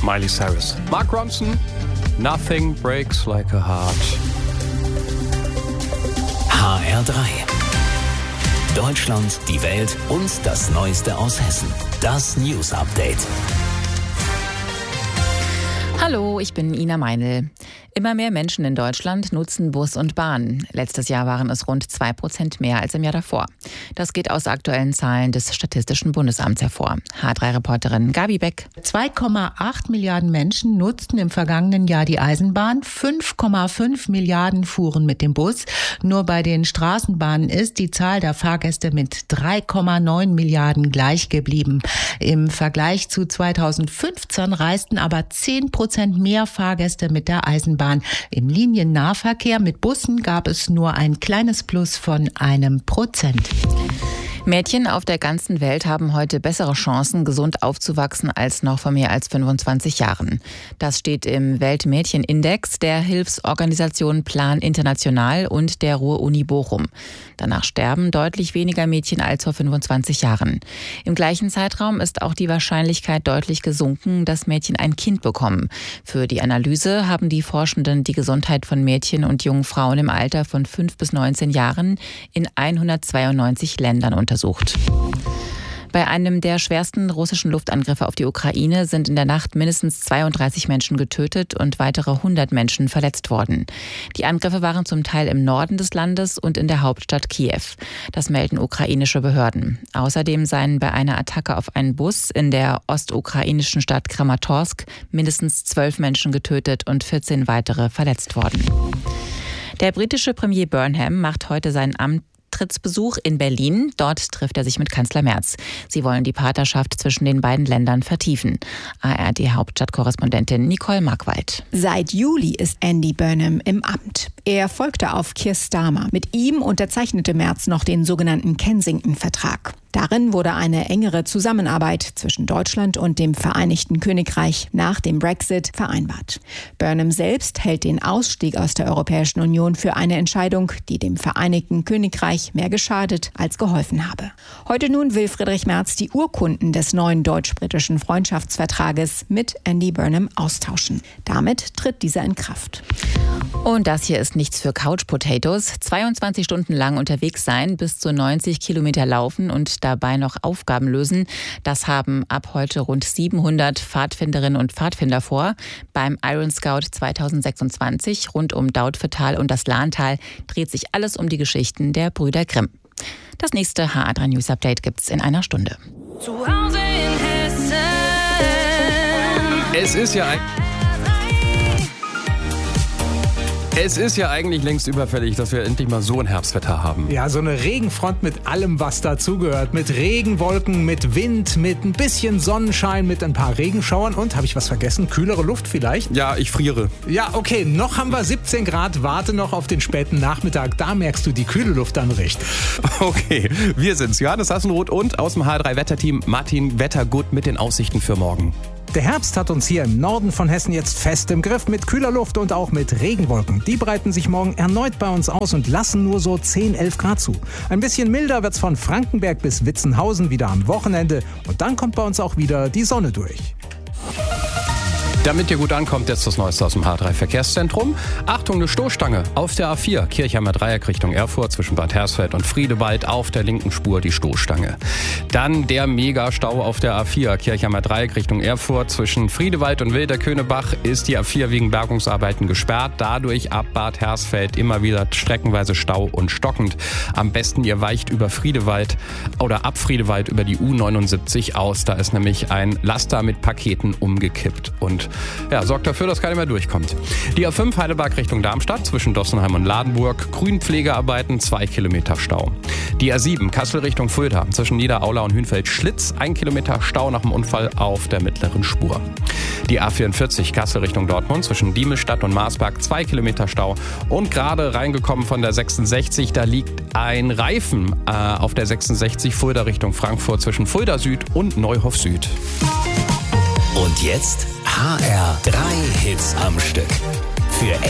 Miley Cyrus. Mark Ronson, Nothing Breaks Like a Heart. HR3. Deutschland, die Welt und das Neueste aus Hessen. Das News Update. Hallo, ich bin Ina Meinl. Immer mehr Menschen in Deutschland nutzen Bus und Bahn. Letztes Jahr waren es rund 2% mehr als im Jahr davor. Das geht aus aktuellen Zahlen des Statistischen Bundesamts hervor. H3-Reporterin Gabi Beck. 2,8 Milliarden Menschen nutzten im vergangenen Jahr die Eisenbahn. 5,5 Milliarden fuhren mit dem Bus. Nur bei den Straßenbahnen ist die Zahl der Fahrgäste mit 3,9 Milliarden gleich geblieben. Im Vergleich zu 2015 reisten aber 10% mehr Fahrgäste mit der Eisenbahn. Im Liniennahverkehr mit Bussen gab es nur ein kleines Plus von 1%. Mädchen auf der ganzen Welt haben heute bessere Chancen, gesund aufzuwachsen als noch vor mehr als 25 Jahren. Das steht im Weltmädchenindex der Hilfsorganisation Plan International und der Ruhr-Uni Bochum. Danach sterben deutlich weniger Mädchen als vor 25 Jahren. Im gleichen Zeitraum ist auch die Wahrscheinlichkeit deutlich gesunken, dass Mädchen ein Kind bekommen. Für die Analyse haben die Forschenden die Gesundheit von Mädchen und jungen Frauen im Alter von 5 bis 19 Jahren in 192 Ländern untersucht. Bei einem der schwersten russischen Luftangriffe auf die Ukraine sind in der Nacht mindestens 32 Menschen getötet und weitere 100 Menschen verletzt worden. Die Angriffe waren zum Teil im Norden des Landes und in der Hauptstadt Kiew. Das melden ukrainische Behörden. Außerdem seien bei einer Attacke auf einen Bus in der ostukrainischen Stadt Kramatorsk mindestens 12 Menschen getötet und 14 weitere verletzt worden. Der britische Premier Burnham macht heute seinen Antrittsbesuch in Berlin. Dort trifft er sich mit Kanzler Merz. Sie wollen die Partnerschaft zwischen den beiden Ländern vertiefen. ARD-Hauptstadtkorrespondentin Nicole Markwald. Seit Juli ist Andy Burnham im Amt. Er folgte auf Keir Starmer. Mit ihm unterzeichnete Merz noch den sogenannten Kensington-Vertrag. Darin wurde eine engere Zusammenarbeit zwischen Deutschland und dem Vereinigten Königreich nach dem Brexit vereinbart. Burnham selbst hält den Ausstieg aus der Europäischen Union für eine Entscheidung, die dem Vereinigten Königreich mehr geschadet als geholfen habe. Heute nun will Friedrich Merz die Urkunden des neuen deutsch-britischen Freundschaftsvertrages mit Andy Burnham austauschen. Damit tritt dieser in Kraft. Und das hier ist nichts für Couch Potatoes. 22 Stunden lang unterwegs sein, bis zu 90 Kilometer laufen und dabei noch Aufgaben lösen. Das haben ab heute rund 700 Pfadfinderinnen und Pfadfinder vor. Beim Iron Scout 2026 rund um Dautphetal und das Lahntal dreht sich alles um die Geschichten der Brüder Grimm. Das nächste HR3 News Update gibt's in einer Stunde. Zu Hause in Hessen. Es ist ja eigentlich längst überfällig, dass wir endlich mal so ein Herbstwetter haben. Ja, so eine Regenfront mit allem, was dazugehört. Mit Regenwolken, mit Wind, mit ein bisschen Sonnenschein, mit ein paar Regenschauern und, habe ich was vergessen, kühlere Luft vielleicht? Ja, ich friere. Ja, okay, noch haben wir 17 Grad, warte noch auf den späten Nachmittag, da merkst du die kühle Luft dann richtig. Okay, wir sind's, Johannes Hassenroth und aus dem HR3-Wetterteam Martin Wettergut mit den Aussichten für morgen. Der Herbst hat uns hier im Norden von Hessen jetzt fest im Griff mit kühler Luft und auch mit Regenwolken. Die breiten sich morgen erneut bei uns aus und lassen nur so 10, 11 Grad zu. Ein bisschen milder wird's von Frankenberg bis Witzenhausen wieder am Wochenende und dann kommt bei uns auch wieder die Sonne durch. Damit ihr gut ankommt, jetzt das Neueste aus dem H3-Verkehrszentrum. Achtung, eine Stoßstange auf der A4, Kirchheimer Dreieck Richtung Erfurt zwischen Bad Hersfeld und Friedewald, auf der linken Spur die Stoßstange. Dann der Megastau auf der A4, Kirchheimer Dreieck Richtung Erfurt zwischen Friedewald und Wilderkönebach ist die A4 wegen Bergungsarbeiten gesperrt. Dadurch ab Bad Hersfeld immer wieder streckenweise Stau und stockend. Am besten ihr weicht über Friedewald oder ab Friedewald über die U79 aus. Da ist nämlich ein Laster mit Paketen umgekippt und sorgt dafür, dass keiner mehr durchkommt. Die A5 Heidelberg Richtung Darmstadt zwischen Dossenheim und Ladenburg. Grünpflegearbeiten, 2 Kilometer Stau. Die A7 Kassel Richtung Fulda zwischen Niederaula und Hünfeld Schlitz. 1 Kilometer Stau nach dem Unfall auf der mittleren Spur. Die A44 Kassel Richtung Dortmund zwischen Diemelstadt und Marsberg. 2 Kilometer Stau. Und gerade reingekommen von der 66, da liegt ein Reifen auf der 66 Fulda Richtung Frankfurt zwischen Fulda Süd und Neuhof Süd. Und jetzt HR3 Hits am Stück. Für